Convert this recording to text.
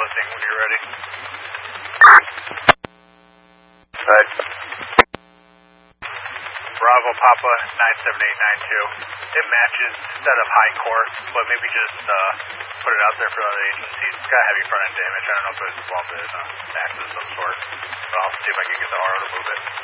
listening when you're ready. Right. Bravo Papa 97892. It matches instead of high core, but maybe just put it out there for other agencies. It's got heavy front end damage. I don't know if it was involved in an accident of some sort. But I'll see if I can get the RO to move it.